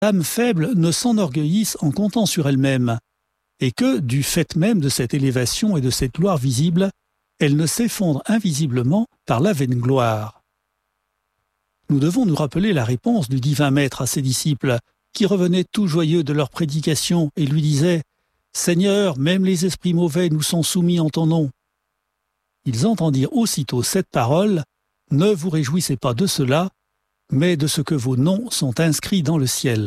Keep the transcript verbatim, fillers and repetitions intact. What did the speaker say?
l'âme faible ne s'enorgueillisse en comptant sur elle-même, et que, du fait même de cette élévation et de cette gloire visible, elle ne s'effondre invisiblement par la vaine gloire. Nous devons nous rappeler la réponse du divin Maître à ses disciples, qui revenaient tout joyeux de leur prédication et lui disaient « Seigneur, même les esprits mauvais nous sont soumis en ton nom. » Ils entendirent aussitôt cette parole « Ne vous réjouissez pas de cela, mais de ce que vos noms sont inscrits dans le ciel. »